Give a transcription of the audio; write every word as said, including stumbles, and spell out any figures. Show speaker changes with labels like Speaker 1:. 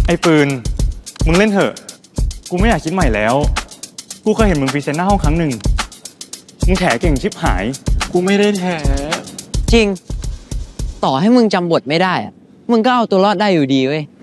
Speaker 1: ไอ้ปืนมึงเล่นเถอะกูไม่อยากคิดใหม่แล้วกูเคยเห็นมึงพรีเซนต์หน้าห้องครั้งหนึ่งมึงแถเก่งชิบหายกูไม่ได้แถ
Speaker 2: จริงต่อให้มึงจำบทไม่ได้อะมึงก็เอาตัวรอดได้อยู่ดีเว้ย